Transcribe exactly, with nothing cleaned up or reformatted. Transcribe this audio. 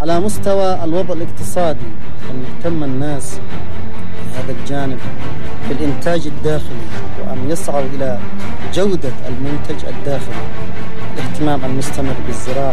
على مستوى الوضع الاقتصادي، أن يهتم الناس بهذا الجانب بالإنتاج الداخلي، وأن يسعوا إلى جودة المنتج الداخلي، الاهتمام المستمر بالزراعة.